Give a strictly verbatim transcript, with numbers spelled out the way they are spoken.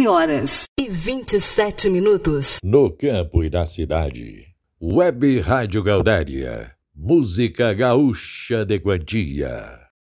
nove horas e vinte e sete minutos. No campo e na cidade. Web Rádio Gaudéria. Música gaúcha de quantia.